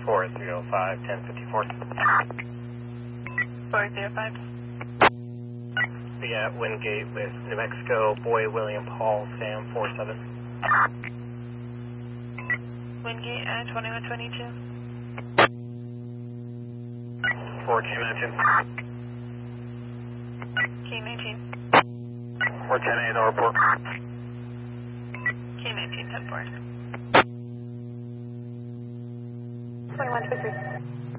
4305, 1054. 405. Be at Wingate with New Mexico, Boy William Paul, Sam 47. Wingate at 2122. 4K19. K19. 410A, no report. K19, 10-4. 2123.